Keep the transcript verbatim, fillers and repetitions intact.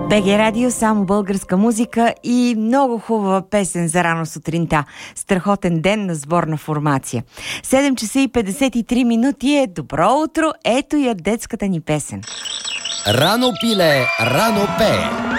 БГ Радио, само българска музика и много хубава песен за рано сутринта. Страхотен ден на сборна формация. седем часа и петдесет и три минути е добро утро. Ето я детската ни песен. Рано пиле, рано пее.